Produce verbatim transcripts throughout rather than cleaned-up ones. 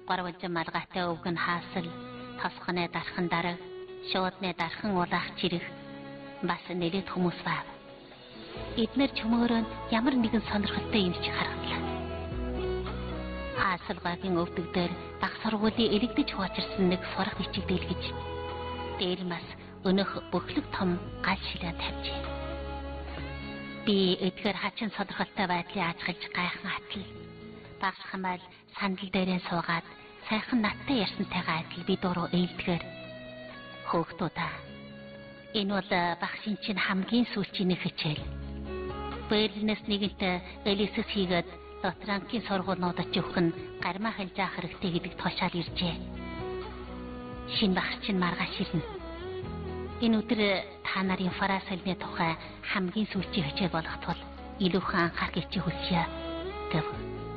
Горволжин малгайтай өвг нь хаасал, тосгоны дархан дараг, шуудны дархан улаах чирэг бас нэлээд хүмүүс байв. Эднэр чөмөөрөө ямар нэгэн сонирхолтой юм шиг харагдлаа. Хаасалгагийн өвдөг дээр баг сургуулийн элэгдэж хуучирсан нэг сурах бичиг дэлгэж, дээр бас өнөх бөхлөг том гал ширээ тавьжээ. Би эдгээр хачин сонирхолтой байдлыг ажиглаж гайхан атал. Багсхан байл сандал дээрээ суугаад сайхан надтай ярьсантайгаа адил би дуруу ээлдгээр хөөхтүүдаа. Энэ бол багшийн чинь хамгийн сүүлчийн нэг хичээл. Берлинээс нэгэнтээ элисэс хийгээд дотранкийн сургуулиудад явах нь гармаа хэлж авах хэрэгтэй гэдэг тушаал иржээ. Шинэ багш чинь маргааш ирнэ. Энэ өдөр та нарын франц хэлний тухай хамгийн сүүлчийн хичээл болох тул илүүхэн анхаарах гэж хүсье гэв.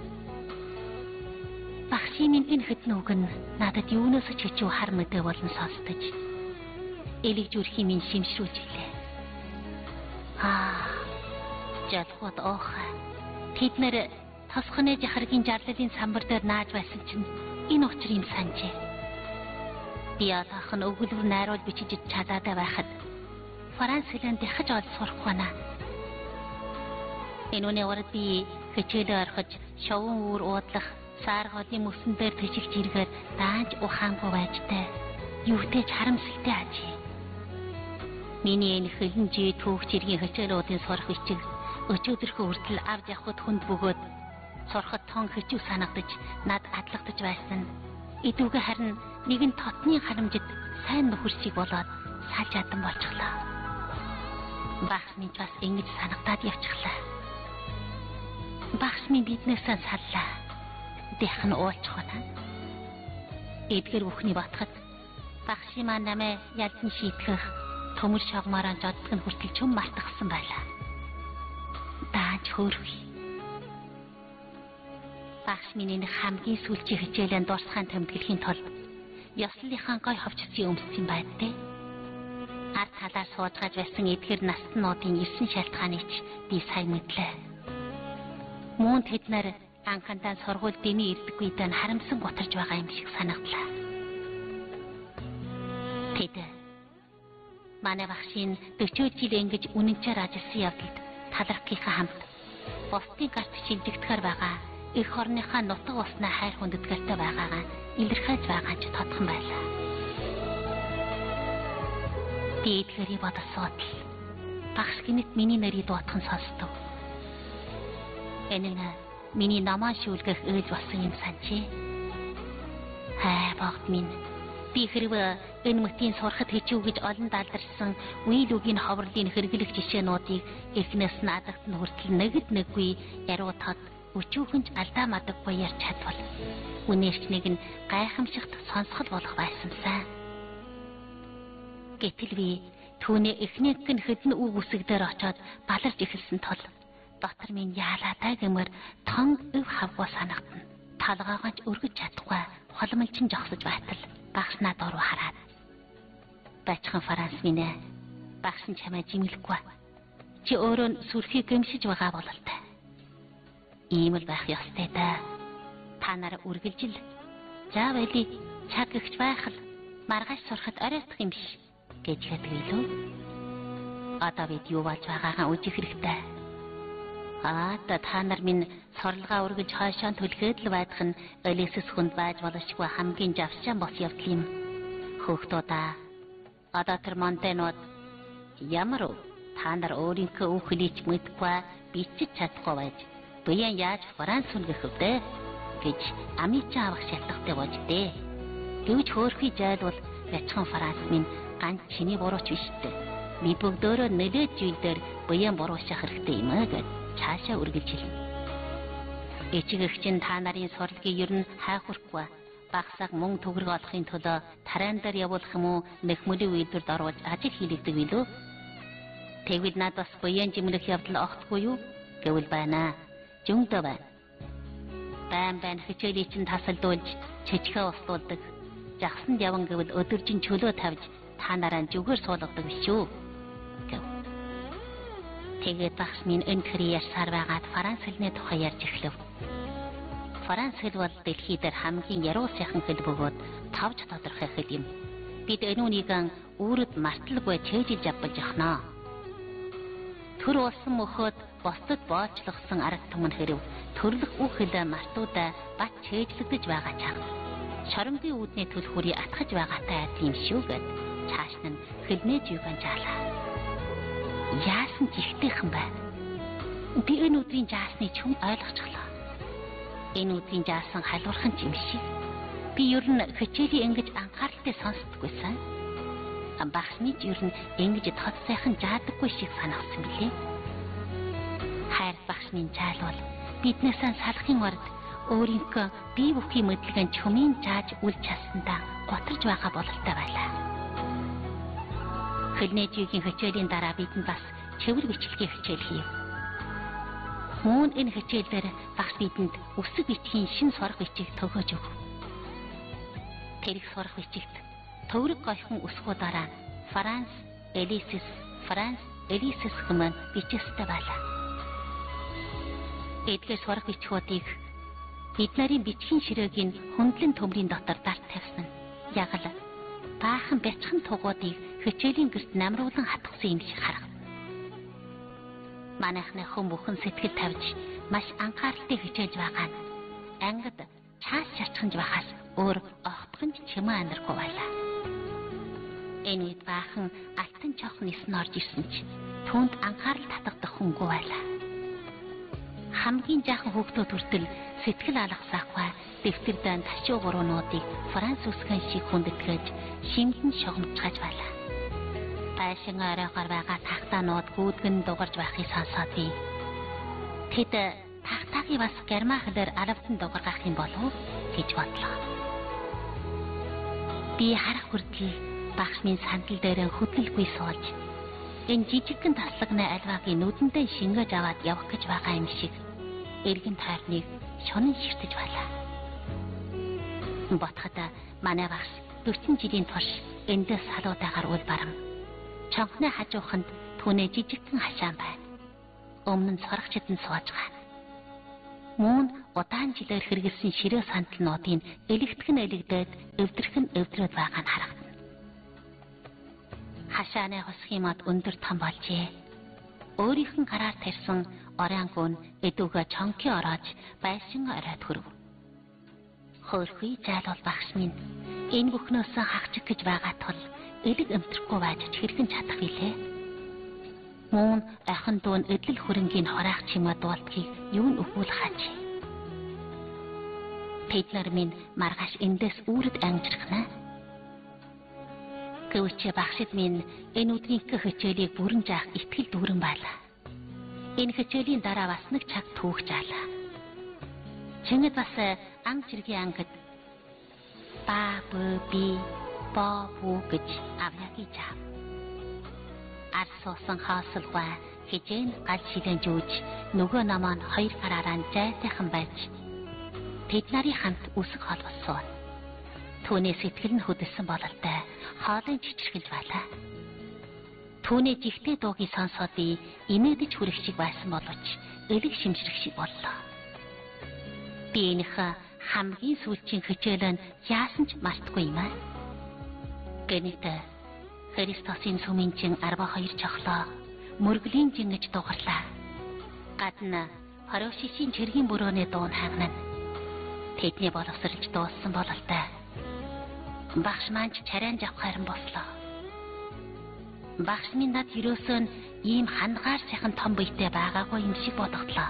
Багшийн минь энэ хэдэн үг нь надад юунаас ч хичүү хар мэдээ болон сонсдож элэг зүрхийн минь шимшрүүлж илээ. Аа, жадхот оохаа. Тэд нэр тосгоны жахаргийн жарлалын самбар дээр нааж байсан чинь энэ учир юм санжээ. Би атахан өгүүлбэр найруулж бичиж чадаатай байхад франц хэлэнд дахиж олж сурах байна. Энэ үнэ урд би хичээлээ орхиж шовон үүр уудлах сааргодын мөсөн дээр тэжигч иргээр даанч ухаангүй байжтай. Юутэйч харамсалтай ажээ. Миний энэ хөлнжи түүх чиргийн хичээлүүдийн сурах бичиг өчигдөрхөө хүртэл авч явахд хүнд бөгөөд сурахад тон хичүү санагдаж над адлагдаж байсан. Идүүгээ харин нэгэн тотны харамжид сайн нөхөр шиг болоод салж адан болчихлоо. Багш минь бас ингэж санагдаад явчихлаа. Багш минь биднээсээ саллаа. Дэх нь уулчих байна. Эдгэр бүхний батхад багшийн маань намайг ялдан шийтгэх төмөр шавмаараа жоддог нь хүртэл чөм мартахсан байлаа. Дааж хөөрхий. Багш минь энэ хамгийн сүүлчийн хичээлэн дуусгахын тэмдэглэхийн тулд ёслолынхаа гой ховчсон өмссөн байдтэй. Ард талаар суужгаж байсан эдгэр настнуудын ирсэн шалтгааныг ч би сайн мэдлээ. Мөн тэд нар анхандаа сургууль дэми ирдэггүй дэн харамсан гутарж байгаа юм шиг санагдлаа. Тэд манай багшийн дөрвөн жил ингэж үнэнчээр ажилласан явдалд талархахынхаа хамт бусдын гарт шилжигдэхээр байгаа эх орныхаа нутаг уснаа хайр хүндэтгэлтэй байгаагаа илэрхийлж байгаа ч тодхон байлаа. Би эдгэрийг бодосоод багш гинэт миний нэрийг дуутхан сонсдог. Энэ нь миний намаа шүүлгэх ээлж болсон юм санчээ. Хай багт минь би хэрв энэ мөтийн сурахад хичүү гэж олон далдарсан үйл үгийн ховрлын хэрэглэх жишээнуудыг эхнээс нь адагт нь хүртэл нэгд нэггүй яриутад өчүүхэнж алдаа мадаггүй ярьж чадвал үнээрч нэг нь гайхамшигт сонсгол болох байсансаа. Гэтэл би түүний эхнийх нь хэдэн үг үсэгдээр очоод баларж эхэлсэн тул дотор минь яалаатай гэмээр тон өв хавгуу санагдана. Талгаагач өргөж чадахгүй холмолчин жогсож байтал багш над оруу хараад. Бачхан франц минь ээ. Багш нь чамайг жимэлэхгүй. Чи өөрөө сүрхийг гэмшиж байгаа бололтой. Ийм л байх ёстой да. Та нар үргэлжил заавали цаг ихч байх л маргааш сурахад оройтх юм биш гэж хэлдэг илүү. Одоо бид юу болж байгаагаа үзэх хэрэгтэй. Аа та нар минь сорлогоо өргөж хойшоо түлхээд л байдах нь элисэс хүнд байж болшгүй хамгийн завшаан бос явдал юм. Хөөхтүүдаа одоо тэр монтенууд ямар уу та нар өөрийнхөө үг хэлийч мэдгүй бичиж чадахгүй байж буян яаж франц үнгэх вдэ гэж амичаа авах шалтгаантай болжээ. Гэвч хөөрхий жайлвал бячхан франц минь ганц чиний бурууч биш дээ. Би бүгдөө нэлээд зүйлдер буян буруушах хэрэгтэй юм аа гэж цаашаа үргэлж хэлнэ. Эцэг эх чинь та нарын сурлагыг ер нь хайхурахгүй багсаг мөн төгрөг олохын төлөө тараан дээр явуулах юм уу нэхмөлийн үйлдвэрд оруулж ажил хийлэгдэг билүү? Тэгвэл над бас буян жимлэх явдал огтгүй юу? Гэвэл байна. Жүндөө байна. Байн байн хичээлийг чинь тасалдуулж чичгээ устуулдаг. Жагсанд яван гэвэл өдөржин чөлөө тавьж та нараа зүгээр суулгадаг биш үү? Гэв. Тэгээд багш минь энэ төрлийн ярьсаар байгаад франц хэлний тухай ярьж эхлэв. Франц хэл бол дэлхий дээр хамгийн яруу сайхан хэл бөгөөд тавж тодорхой хэл юм. Бид энүүнийг үүрэд марталгүй чэйжилж авбалж яхнаа. Төр улсын мөхөд босдод боолчлогсон арга түмэн хэрв төрлөх үг хэлээ мартуудаа бат чэйжлэгдэж байгаа чаг. Шоромгийн үүдний төлхүүрийг атгаж байгаатай адил юм шүү гэд цааш нь хэлнэж юуган жаалаа. Яасан ч ихтэйхэн байна. Би энэ өдрийн жаасны чүм ойлгочихлоо. Энэ өдрийн жаасан халуурхан ч юм шиг. Би ер нь хичээлийн ингэж анхааралтай сонсдоггүйсэн. Багшны ч ер нь ингэж тод сайхан жаадаггүй шиг санагдсан билээ. Хайр багшны жаалвал биднээсээ салахын орд өөрийнхөө бие бүхий мэдлэгийн чөмийн жааж үл чадсандаа готарж байгаа бололтой байлаа. Хэлнээжийн хичээлийн дараа бидэнд бас чивэр бичлэгийн хичээл хийв. Мөн энэ хичээлээр багш бидэнд үсэг бичгийн шин сурах бичиг төгөөж өг. Тэрэг сурах бичигт төврөг гойхон үсгүүдаараа Франц Элисис, Франц Элисис хэмээн бичээстэй байлаа. Эдгээр сурах бичгүүдийг бид нарын бичгийн ширээгийн хөндлөн төмрийн дотор дарт тавьсан. Яг л баахан бяцхан тугуудыг хичээлийн гэрт намруулан хатгсан юм шиг харагдав. Манайхны хүн бүхэн сэтгэл тавьж маш анхааралтай хичээж байгаа нь ангид чаас шачханж байхаас өөр огтхон ч чимээ анаргүй байлаа. Энэ үед баахан алтан чохон нисэн орж ирсэн ч түүнд анхаарал татагдах хүнгүй байлаа. Хамгийн жаахан хүүхдүүд хүртэл сэтгэл алгасаахгүй дэвтэр дан ташуу гуруунуудыг Франц үсгэн шиг хүндэтгэж шингэн шогомжгаж байлаа. Байшин оройгоор байгаа тахтаанууд гүйдгэн дугарж байхыг сонсоод би тэд тахтаагийн бас герман хэлээр алавдан дугаргах юм болов гэж бодлоо. Би харах хүртэл багш минь сандал дээр хөдлөлгүй суулж энэ жижигхэн таслагны альваагийн нүдэндээ шингээж аваад явах гэж байгаа юм шиг эргэн тойрныг шунан ширтэж байлаа. Ботход манай багш дөрвөн жилийн турш эндээс салуудаагаар үл барам. Чанхны хажууханд түүний жижигхэн хашаан байна. Өмнө нь сурагчид нь сууж байгаа. Мөн удаан жилээр хэрэгэлсэн ширээ сандалнуудын элэгтгэн элэгдээд өвдрөх нь өвдрөөд байгаа нь харагдана. Хашааны хосхийн мод өндөр том болжээ. Өөрийнх нь гараар тарьсан орангуун эдүгэ чонки ороож байшин оройд хүрв. Хөөрхий жаалвал багш минь энэ бүхнөөс хагчих гэж байгаа тул элэг өмтөрөхгүй байж хэрхэн чадах вилээ. Мөн ахын дүүн эдлэл хөрөнгийн хораах чимээ дуулдгийг юу нь өгвөл хаач. Тэд нар минь маргааш эндээс үүрэд ангижрахна. Гэвч багшид минь энэ өдрийнхөө хичээлийг бүрэн заах итгэл дүүрэн байлаа. Энэ хичээлийн дараа бас нэг цаг түүх жаалаа. Чингэд бас ам чиргийн ангид ба б би бо бу гэж авьяагийн жаа. Арсуусан хаосолгой хижээн гал шилэн жүүж нөгөө намаа хоёр гараараа зайтайхан байж тэд нарын хамт үсэг холбосон. Түүний сэтгэл нь хөдөлсөн бололтой хоолын чичирхэлж байлаа. Түүний жигтэй дуугийн сонсоод би инээдэж хүрэх шиг байсан боловч элэг шимжрэх шиг боллоо. Би энийх хамгийн сүүлчийн хичээл нь яасан ч мартахгүй юм аа. Гэнэт Христосын сүминчин арба хоёр чохлоо мөргөлийн жингэж дугарлаа. Гадна Парошишийн чиргийн борооны дуун хагнана. Тэдний боловсролж дууссан бололтой. Багш маань чарайн авах харин боллоо. Багш минь над юусоо ийм хангаар сайхан том биетэй байгаагүй юм шиг бодогдлоо.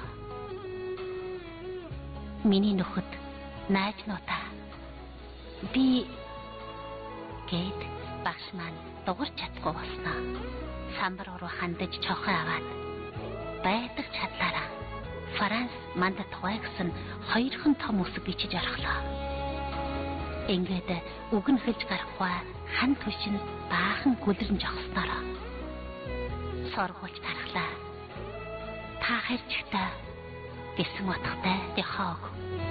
Миний нөхөд найз нутаа би гэд багш маань дуурч чадахгүй болсноо. Самбар руу хандаж чохоо аваад байдаг чадлаараа Франц манд тухай гэсэн хоёрхан том үсэг бичиж орхлоо. Ингээд үгэн хэлж гарахгүй хан түшин баахан гүлэрэн жогснороо. Соргуулж тархлаа. Та харьчтай гэсэн утгатай яхааг.